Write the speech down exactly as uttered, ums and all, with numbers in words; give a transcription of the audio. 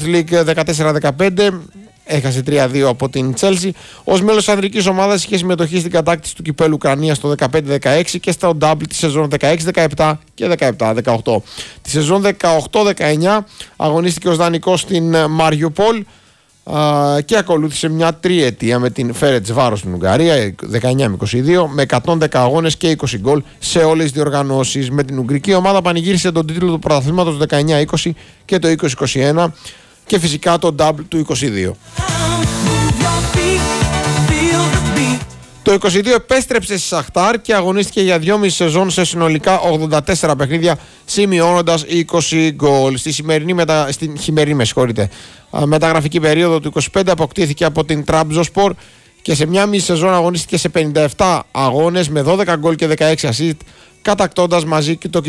League δεκατέσσερα δεκαπέντε. Έχασε τρία δύο από την Chelsea. Ως μέλος ανδρικής ομάδας είχε συμμετοχή στην κατάκτηση του κυπέλου Ουκρανίας το δεκαπέντε δεκαέξι και στο double τη σεζόν δεκαέξι δεκαεπτά και δεκαεπτά δεκαοκτώ. Τη σεζόν δεκαοκτώ δεκαεννιά αγωνίστηκε ως δανεικός στην Μαριουπόλ και ακολούθησε μια τριετία με την Φέρετς-Βάρος στην Ουγγαρία δεκαεννιά με είκοσι δύο με εκατόν δέκα αγώνες και είκοσι γκολ σε όλες τις διοργανώσεις. Με την Ουγγρική ομάδα πανηγύρισε τον τίτλο του πρωταθλήματος δεκαεννιά είκοσι και το είκοσι είκοσι ένα και φυσικά το double του είκοσι δύο. Το είκοσι δύο επέστρεψε στη Σαχτάρ και αγωνίστηκε για δυόμιση σεζόν σε συνολικά ογδόντα τέσσερα παιχνίδια, σημειώνοντας είκοσι γκολ. Στη σημερινή μετα... Στην χειμερινή με συγχωρείτε, μεταγραφική περίοδο του είκοσι πέντε αποκτήθηκε από την Τραμπζονσπορ και σε μια μισή σεζόν αγωνίστηκε σε πενήντα επτά αγώνες με δώδεκα γκολ και δεκαέξι assist, κατακτώντας μαζί και το